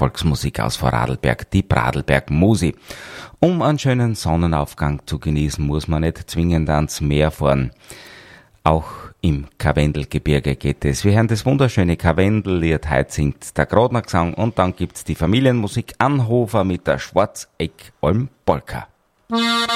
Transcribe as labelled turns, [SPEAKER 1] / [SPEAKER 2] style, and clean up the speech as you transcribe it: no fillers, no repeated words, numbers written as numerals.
[SPEAKER 1] Volksmusik aus Vorarlberg, die Pradlberg Musi. Um einen schönen Sonnenaufgang zu genießen, muss man nicht zwingend ans Meer fahren. Auch im Karwendelgebirge geht es. Wir hören das wunderschöne Karwendellied, heute singt der Grodner Gesang und dann gibt's die Familienmusik Anhofer mit der Schwarzeck-Alm Polka.